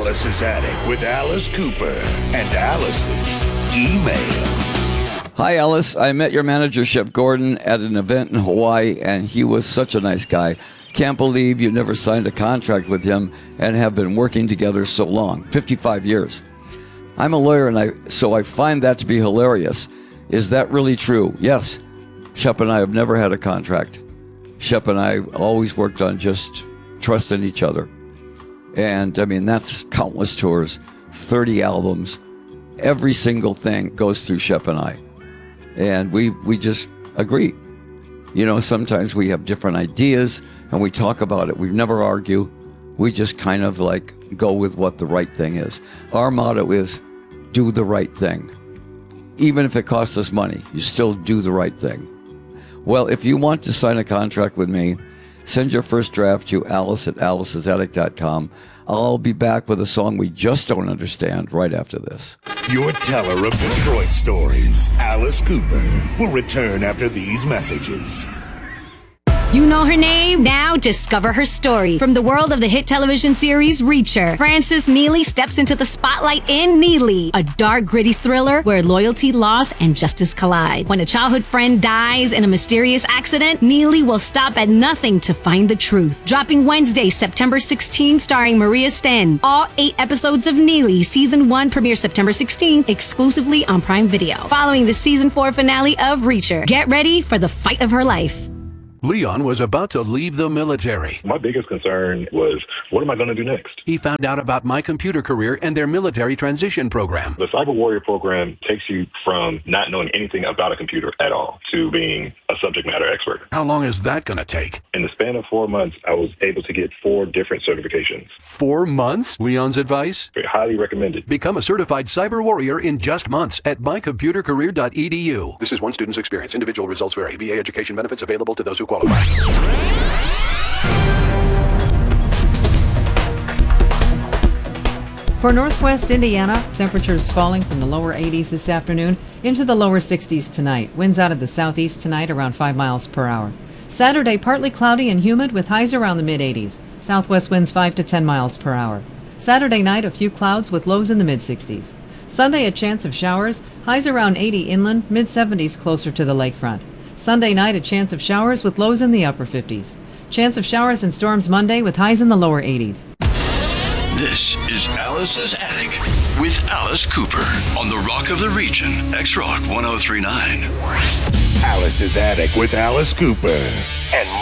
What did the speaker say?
Alice's Attic with Alice Cooper and Alice's email. Hi, Alice. I met your manager, Shep Gordon, at an event in Hawaii, and he was such a nice guy. Can't believe you never signed a contract with him and have been working together so long, 55 years. I'm a lawyer, and so I find that to be hilarious. Is that really true? Yes. Shep and I have never had a contract. Shep and I always worked on just trusting each other. And, I mean, that's countless tours, 30 albums. Every single thing goes through Shep and I. And we just agree. You know, sometimes we have different ideas and we talk about it. We never argue. We just kind of like go with what the right thing is. Our motto is do the right thing. Even if it costs us money, you still do the right thing. Well, if you want to sign a contract with me, send your first draft to alice@alicesattic.com. I'll be back with a song we just don't understand right after this. Your teller of Detroit stories, Alice Cooper, will return after these messages. You know her name? Now discover her story. From the world of the hit television series Reacher, Frances Neely steps into the spotlight in Neely, a dark, gritty thriller where loyalty, loss, and justice collide. When a childhood friend dies in a mysterious accident, Neely will stop at nothing to find the truth. Dropping Wednesday, September 16, starring Maria Sten. All 8 episodes of Neely, Season 1 premieres September 16, exclusively on Prime Video. Following the Season 4 finale of Reacher, get ready for the fight of her life. Leon was about to leave the military. My biggest concern was, what am I going to do next? He found out about My Computer Career and their military transition program. The Cyber Warrior program takes you from not knowing anything about a computer at all to being a subject matter expert. How long is that going to take? In the span of 4 months, I was able to get 4 different certifications. 4 months? Leon's advice? Highly recommended. Become a certified cyber warrior in just months at mycomputercareer.edu. This is one student's experience. Individual results vary. VA education benefits available to those who qualify. For northwest Indiana, temperatures falling from the lower 80s this afternoon into the lower 60s tonight. Winds out of the southeast tonight around 5 miles per hour. Saturday, partly cloudy and humid with highs around the mid-80s. Southwest winds 5 to 10 miles per hour. Saturday night, a few clouds with lows in the mid-60s. Sunday, a chance of showers, highs around 80 inland, mid-70s closer to the lakefront. Sunday night, a chance of showers with lows in the upper 50s. Chance of showers and storms Monday with highs in the lower 80s. This is Alice's Attic with Alice Cooper on the Rock of the Region, X-Rock 1039. Alice's Attic with Alice Cooper and